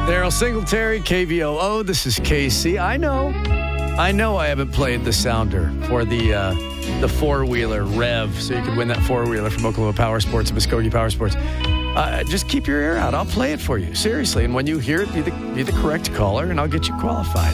Daryl Singletary, KVOO. This is KC. I know I haven't played the sounder for the four-wheeler Rev, so you can win that four-wheeler from Oklahoma Power Sports and Muskogee Power Sports. Just keep your ear out. I'll play it for you. Seriously. And when you hear it, be the correct caller, and I'll get you qualified.